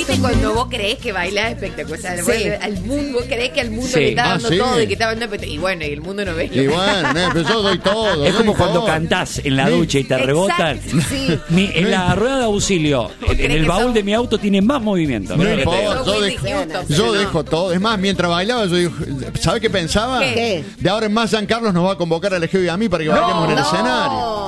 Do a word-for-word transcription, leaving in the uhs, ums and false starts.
¿Viste cuando vos creés que bailás espectacular? O sea, Sí. al mundo, vos creés que al mundo Sí. le está Ah, dando sí. todo y que está dando espect- y bueno, y el mundo no ve. Y bueno, eh, pero yo doy todo. Es doy como cuando todo. cantás en la Sí. ducha y te Exacto, rebotan. sí. Mi- en la rueda de auxilio, en crees el que baúl sos- de mi auto tiene más movimiento. No Mirá lo que te importa, digo. Sos yo Whitney dejo, Houston, yo pero no. dejo todo. Es más, mientras bailaba, yo digo, ¿sabes qué pensaba? ¿Qué? De ahora en más, San Carlos nos va a convocar a Elegio y a mí para que bailemos en el No. escenario.